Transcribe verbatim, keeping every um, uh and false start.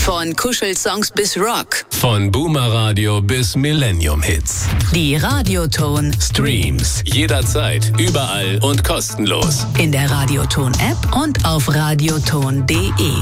Von Kuschelsongs bis Rock. Von Boomer Radio bis Millennium Hits. Die Radioton Streams. Jederzeit, überall und kostenlos. In der Radioton App und auf radioton punkt de.